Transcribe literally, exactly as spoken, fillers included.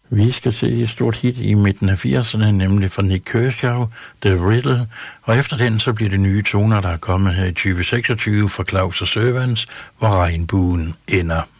Vi skal se et stort hit i midten af firserne, nemlig fra Nik Kershaw, The Riddle, og efter den så bliver det nye toner, der er kommet her i tyve seksogtyve fra Claus og Servants, hvor regnbuen ender.